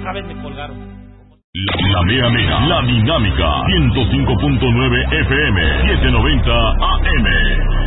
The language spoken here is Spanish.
otra vez me colgaron. La mea, la dinámica, 105.9 FM, 790 AM.